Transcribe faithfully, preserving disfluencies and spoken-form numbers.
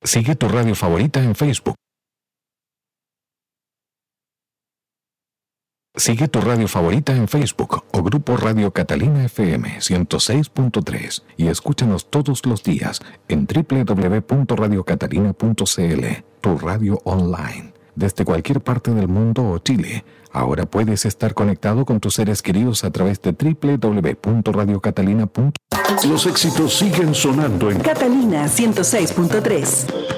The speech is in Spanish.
Sigue tu radio favorita en Facebook. Sigue tu radio favorita en Facebook o Grupo Radio Catalina F M ciento seis punto tres y escúchanos todos los días en doble u doble u doble u punto radio catalina punto c l, tu radio online. Desde cualquier parte del mundo o Chile, ahora puedes estar conectado con tus seres queridos a través de doble u doble u doble u punto radio catalina punto c l. Los éxitos siguen sonando en Catalina ciento seis punto tres.